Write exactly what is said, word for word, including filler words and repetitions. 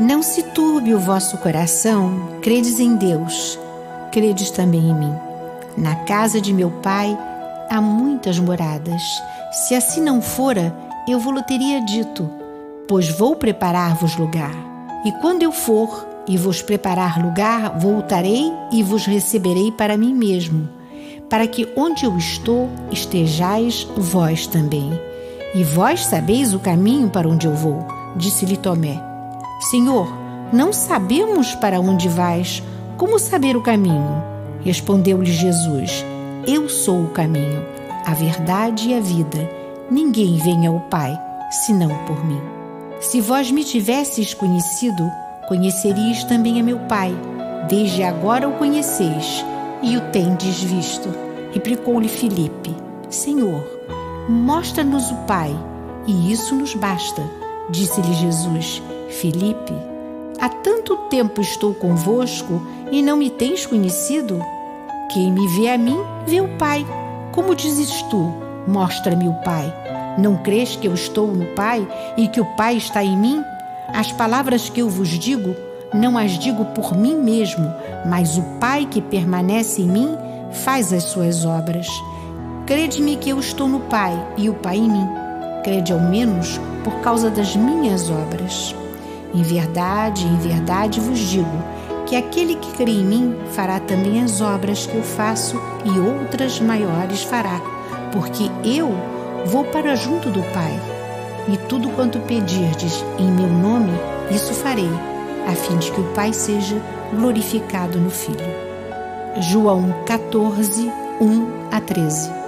Não se turbe o vosso coração, credes em Deus, credes também em mim. Na casa de meu Pai há muitas moradas. Se assim não fora, eu vou-lo teria dito, pois vou preparar-vos lugar. E quando eu for e vos preparar lugar, voltarei e vos receberei para mim mesmo, para que onde eu estou, estejais vós também. E vós sabeis o caminho para onde eu vou, disse-lhe Tomé. Senhor, não sabemos para onde vais, como saber o caminho? Respondeu-lhe Jesus, eu sou o caminho, a verdade e a vida. Ninguém vem ao Pai, senão por mim. Se vós me tivesseis conhecido, conheceríeis também a meu Pai. Desde agora o conheceis e o tendes visto. Replicou-lhe Filipe, Senhor, mostra-nos o Pai, e isso nos basta. Disse-lhe Jesus, Filipe, há tanto tempo estou convosco e não me tens conhecido? Quem me vê a mim, vê o Pai. Como dizes tu, mostra-me o Pai? Não crês que eu estou no Pai e que o Pai está em mim? As palavras que eu vos digo, não as digo por mim mesmo, mas o Pai que permanece em mim faz as suas obras. Crede-me que eu estou no Pai e o Pai em mim. Crede ao menos por causa das minhas obras. Em verdade, em verdade vos digo, que aquele que crê em mim fará também as obras que eu faço e outras maiores fará, porque eu vou para junto do Pai. E tudo quanto pedirdes em meu nome, isso farei, a fim de que o Pai seja glorificado no Filho. João quatorze, um a treze.